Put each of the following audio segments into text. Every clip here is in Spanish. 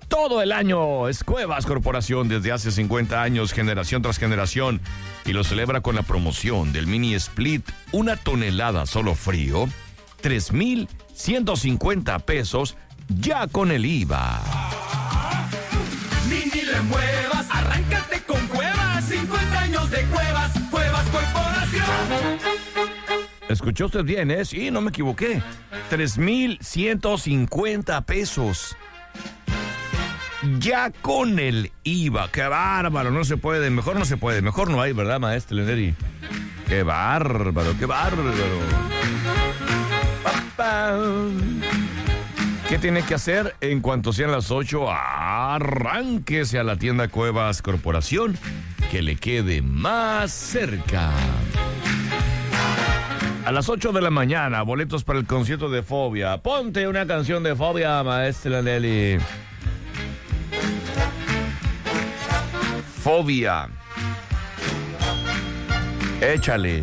todo el año. Es Cuevas Corporación desde hace 50 años, generación tras generación. Y lo celebra con la promoción del mini split, 1 tonelada solo frío, 3,150 pesos, ya con el IVA. Ni le muevas, arráncate con Cuevas, 50 años de Cuevas, Cuevas Corporación. Escuchó usted bien, ¿eh? Sí, no me equivoqué. 3,150 pesos. Ya con el IVA. ¡Qué bárbaro! No se puede. Mejor no se puede. Mejor no hay, ¿verdad, maestro Leneri? ¡Qué bárbaro! ¡Qué bárbaro! ¡Papá! ¿Qué tiene que hacer? En cuanto sean las 8, arránquese a la tienda Cuevas Corporación, que le quede más cerca. A las 8 de la mañana, boletos para el concierto de Fobia. Ponte una canción de Fobia, maestra Nelly. Fobia. Échale.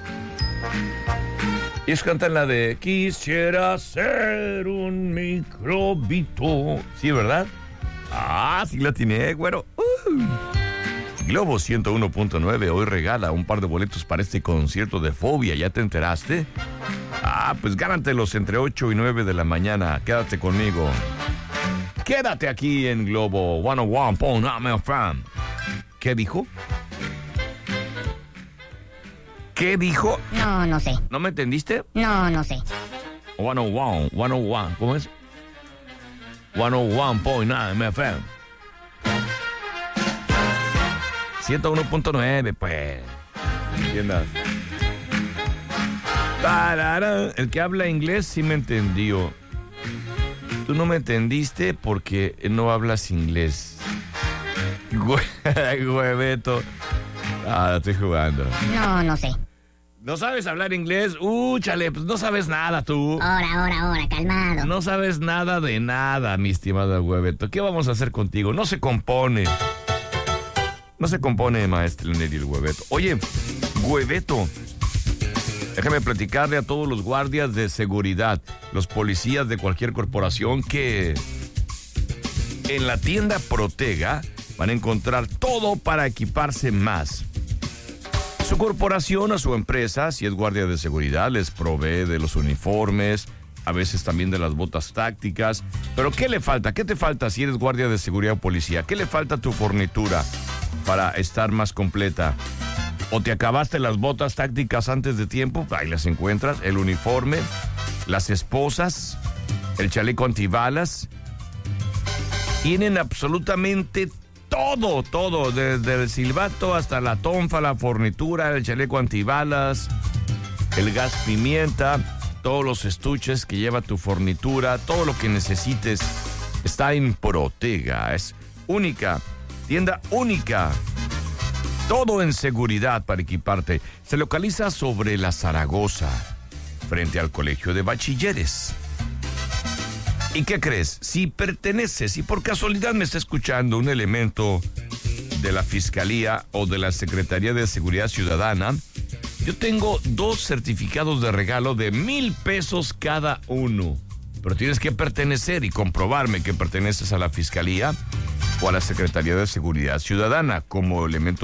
Y es cantan la de Quisiera ser un microbito. Sí, ¿verdad? Ah, sí la tiene, güero. Globo 101.9 hoy regala un par de boletos para este concierto de Fobia. ¿Ya te enteraste? Ah, pues gánatelos entre 8 y 9 de la mañana. Quédate conmigo. Quédate aquí en Globo 101.9 FM. ¿Qué dijo? ¿Qué dijo? No sé. ¿No me entendiste? No sé. 101, ¿cómo es? 101.9 FM. 101.9, pues. ¿Entiendas? El que habla inglés sí me entendió. Tú no me entendiste porque no hablas inglés. Hueveto. Ah, estoy jugando. No sé. ¿No sabes hablar inglés? Chale, pues no sabes nada tú. Ahora, calmado. No sabes nada de nada, mi estimado Hueveto. ¿Qué vamos a hacer contigo? No se compone. No se compone, maestro Neri, el Hueveto. Oye, Hueveto, déjame platicarle a todos los guardias de seguridad, los policías de cualquier corporación, que en la tienda Protega van a encontrar todo para equiparse más. Su corporación, a su empresa, si es guardia de seguridad, les provee de los uniformes, a veces también de las botas tácticas. Pero ¿qué le falta? ¿Qué te falta si eres guardia de seguridad o policía? ¿Qué le falta a tu fornitura para estar más completa? ¿O te acabaste las botas tácticas antes de tiempo? Ahí las encuentras. El uniforme, las esposas, el chaleco antibalas. Tienen absolutamente todo, desde el silbato hasta la tonfa, la fornitura, el chaleco antibalas, el gas pimienta, todos los estuches que lleva tu fornitura, todo lo que necesites está en Protega. Es única, tienda única. Todo en seguridad para equiparte. Se localiza sobre la Zaragoza, frente al Colegio de Bachilleres. ¿Y qué crees? Si por casualidad me está escuchando un elemento de la Fiscalía o de la Secretaría de Seguridad Ciudadana, yo tengo 2 certificados de regalo de 1,000 pesos cada uno. Pero tienes que pertenecer y comprobarme que perteneces a la Fiscalía o a la Secretaría de Seguridad Ciudadana como elemento